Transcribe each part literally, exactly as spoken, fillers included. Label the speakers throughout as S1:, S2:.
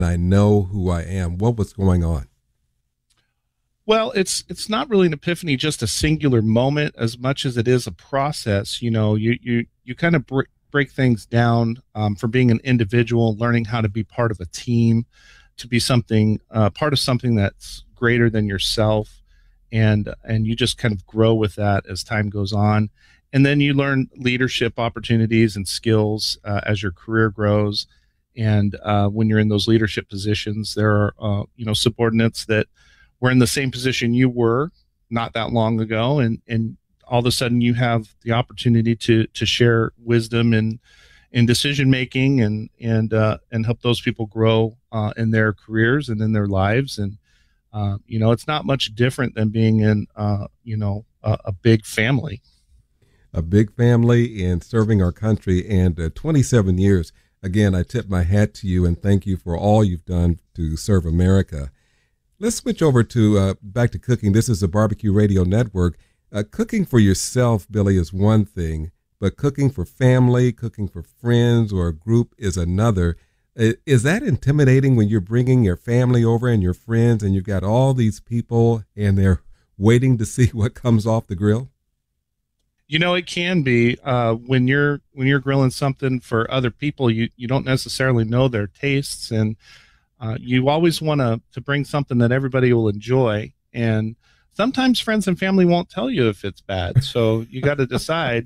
S1: I know who I am. What was going on?
S2: Well, it's it's not really an epiphany, just a singular moment, as much as it is a process. You know, you you you kind of br- break things down um, from being an individual, learning how to be part of a team, to be something uh, part of something that's greater than yourself, and and you just kind of grow with that as time goes on, and then you learn leadership opportunities and skills uh, as your career grows. And uh, when you're in those leadership positions, there are uh, you know subordinates that were in the same position you were not that long ago, and and all of a sudden you have the opportunity to to share wisdom and in decision making, and and uh, and help those people grow uh, in their careers and in their lives. And uh, you know it's not much different than being in uh, you know a, a big family.
S1: A big family and serving our country, and uh, twenty-seven years. Again, I tip my hat to you and thank you for all you've done to serve America. Let's switch over to uh, back to cooking. This is the Barbecue Radio Network. Uh, cooking for yourself, Billy, is one thing, but cooking for family, cooking for friends or a group is another. I- Is that intimidating when you're bringing your family over and your friends and you've got all these people and they're waiting to see what comes off the grill?
S2: You know, it can be uh, when you're when you're grilling something for other people. You you don't necessarily know their tastes, and uh, you always want to to bring something that everybody will enjoy. And sometimes friends and family won't tell you if it's bad, so you got to decide.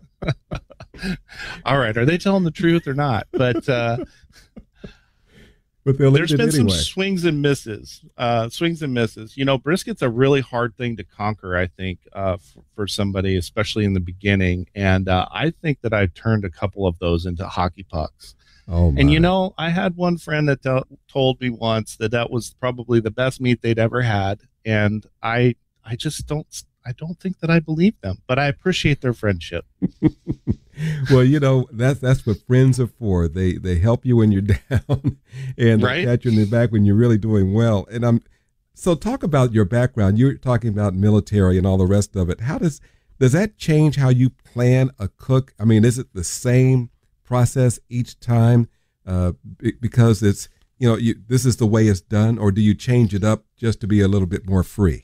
S2: All right, are they telling the truth or not? But uh,
S1: But they'll eat
S2: there's
S1: it
S2: been some
S1: anyway.
S2: swings and misses, uh, swings and misses. You know, brisket's a really hard thing to conquer, I think, uh, for, for somebody, especially in the beginning. And uh, I think that I turned a couple of those into hockey pucks.
S1: Oh,
S2: And, you
S1: my.
S2: know, I had one friend that tel- told me once that that was probably the best meat they'd ever had. And I, I just don't, I don't think that I believe them, but I appreciate their friendship.
S1: Well, you know, that's that's what friends are for. They they help you when you're down and they
S2: Right?
S1: pat you in the back when you're really doing well. And I'm so talk about your background. You're talking about military and all the rest of it. How does does that change how you plan a cook? I mean, is it the same process each time? Uh, be- because it's you know you, this is the way it's done, or do you change it up just to be a little bit more free?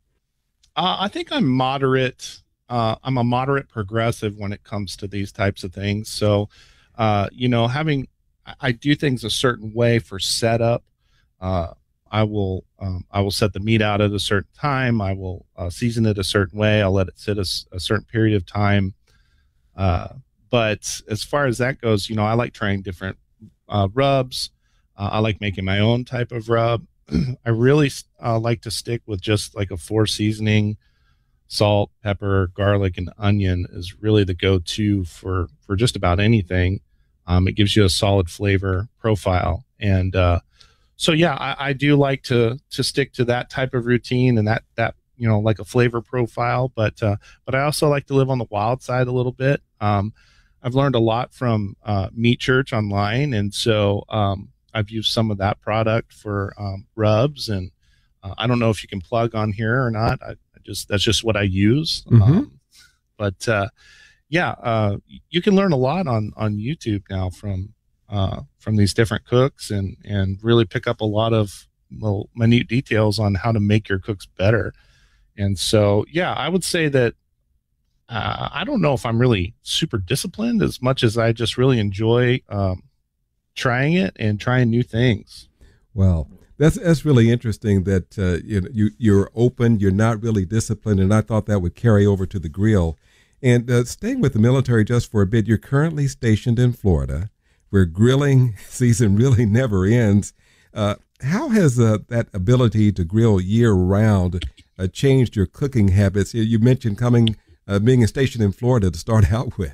S2: Uh, I think I'm moderate. Uh, I'm a moderate progressive when it comes to these types of things. So, uh, you know, having I I do things a certain way for setup. Uh, I will um, I will set the meat out at a certain time. I will uh, season it a certain way. I'll let it sit a, s- a certain period of time. Uh, but as far as that goes, you know, I like trying different uh, rubs. Uh, I like making my own type of rub. I really uh, like to stick with just like a four seasoning: salt, pepper, garlic, and onion is really the go-to for for just about anything. Um, it gives you a solid flavor profile, and uh, so yeah, I, I do like to to stick to that type of routine and that that you know like a flavor profile. But uh, but I also like to live on the wild side a little bit. Um, I've learned a lot from uh, Meat Church online, and so um, I've used some of that product for um, rubs. And uh, I don't know if you can plug on here or not. I, I just that's just what I use.
S1: Mm-hmm.
S2: Um, but uh, yeah, uh, you can learn a lot on on YouTube now from uh, from these different cooks, and and really pick up a lot of little minute details on how to make your cooks better. And so, yeah, I would say that uh, I don't know if I'm really super disciplined as much as I just really enjoy um, trying it and trying new things.
S1: Well, that's that's really interesting that uh, you know, you you're open, you're not really disciplined, and I thought that would carry over to the grill. And uh, staying with the military just for a bit, you're currently stationed in Florida, where grilling season really never ends. Uh, how has uh, that ability to grill year round uh, changed your cooking habits? You you mentioned coming, uh, being stationed in Florida to start out with.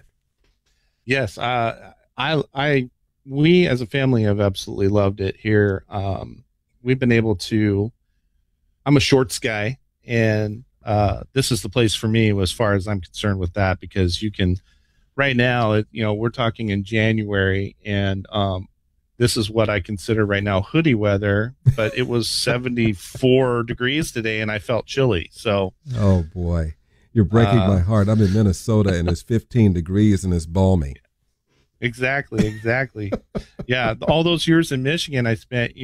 S2: Yes, uh, I, I, we as a family have absolutely loved it here. Um, we've been able to. I'm a shorts guy, and uh, this is the place for me as far as I'm concerned with that, because you can. Right now, it, you know, we're talking in January, and um, this is what I consider right now hoodie weather. But it was seventy-four degrees today, and I felt chilly. So,
S1: Oh boy, you're breaking my
S2: uh,
S1: heart. I'm in Minnesota and it's fifteen degrees and it's balmy.
S2: Exactly, exactly. Yeah, all those years in Michigan I spent,